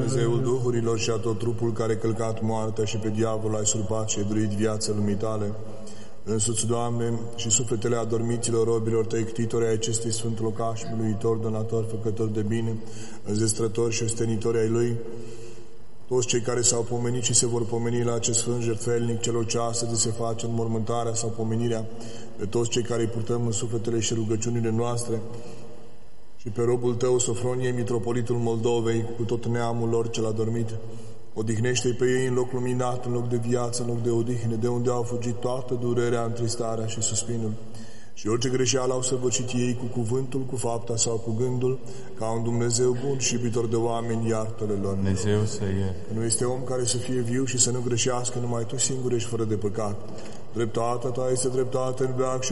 Dumnezeul duhurilor și a tot trupul care a călcat moartea și pe diavol ai surpat și ai durit viața lumii tale. Însuți, Doamne, și sufletele adormiților robilor tăi, ctitori ai acestui sfânt locaș, mânuitor, donator, făcător de bine, înzestrători și ostenitori ai Lui, toți cei care s-au pomenit și se vor pomeni la acest sfânt jertfelnic, celor ce astăzi se face înmormântarea sau pomenirea, pe toți cei care îi purtăm în sufletele și rugăciunile noastre, și pe robul Tău, Sofronie, mitropolitul Moldovei, cu tot neamul lor cel adormit. Odihnește-i pe ei în loc luminat, în loc de viață, în loc de odihne, de unde au fugit toată durerea, întristarea și suspinul. Și orice greșeală au săvârșit ei cu cuvântul, cu fapta sau cu gândul, ca un Dumnezeu bun și iubitor de oameni, iartă-le lor. Dumnezeu să ierte. Nu este om care să fie viu și să nu greșească, numai Tu singur ești fără de păcat. Dreptatea Ta este dreptate în veac și